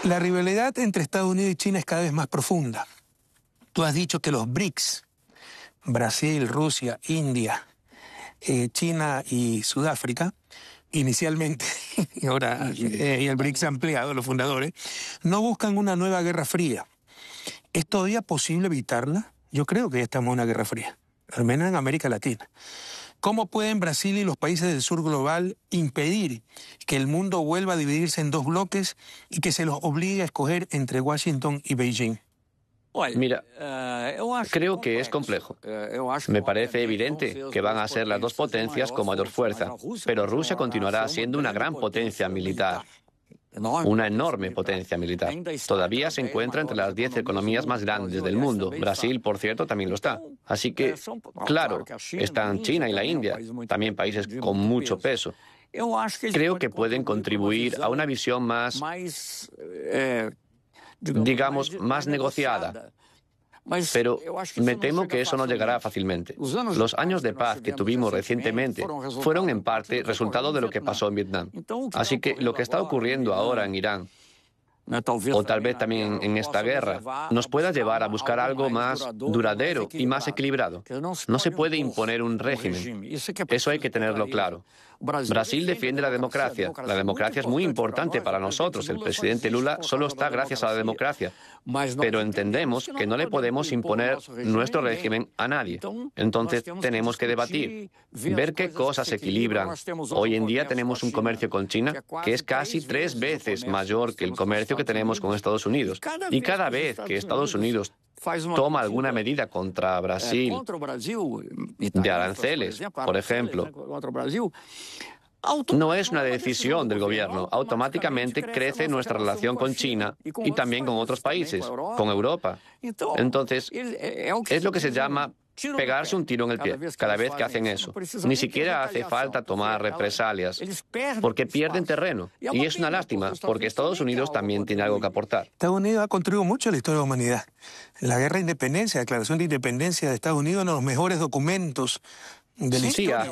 La rivalidad entre Estados Unidos y China es cada vez más profunda. Tú has dicho que los BRICS, Brasil, Rusia, India, China y Sudáfrica, inicialmente, y ahora y el BRICS ampliado, los fundadores, no buscan una nueva guerra fría. ¿Es todavía posible evitarla? Yo creo que ya estamos en una guerra fría, al menos en América Latina. ¿Cómo pueden Brasil y los países del sur global impedir que el mundo vuelva a dividirse en dos bloques y que se los obligue a escoger entre Washington y Beijing? Mira, creo que es complejo. Me parece evidente que van a ser las dos potencias con mayor fuerza, pero Rusia continuará siendo una gran potencia militar. Una enorme potencia militar. Todavía se encuentra entre las 10 economías más grandes del mundo. Brasil, por cierto, también lo está. Así que, claro, están China y la India, también países con mucho peso. Creo que pueden contribuir a una visión más, digamos, más negociada. Pero me temo que eso no llegará fácilmente. Los años de paz que tuvimos recientemente fueron en parte resultado de lo que pasó en Vietnam. Así que lo que está ocurriendo ahora en Irán, o tal vez también en esta guerra, nos pueda llevar a buscar algo más duradero y más equilibrado. No se puede imponer un régimen. Eso hay que tenerlo claro. Brasil defiende la democracia. La democracia es muy importante para nosotros. El presidente Lula solo está gracias a la democracia. Pero entendemos que no le podemos imponer nuestro régimen a nadie. Entonces tenemos que debatir, ver qué cosas se equilibran. Hoy en día tenemos un comercio con China que es casi 3 veces mayor que el comercio que tenemos con Estados Unidos. Y cada vez que Estados Unidos toma alguna medida contra Brasil, de aranceles, por ejemplo, no es una decisión del gobierno. Automáticamente crece nuestra relación con China y también con otros países, con Europa. Entonces, es lo que se llama pegarse un tiro en el pie cada vez que hacen eso. Ni siquiera hace falta tomar represalias, porque pierden terreno. Y es una lástima, porque Estados Unidos también tiene algo que aportar. Estados Unidos ha contribuido mucho a la historia de la humanidad. La guerra de independencia, la declaración de independencia de Estados Unidos, uno de los mejores documentos de la historia.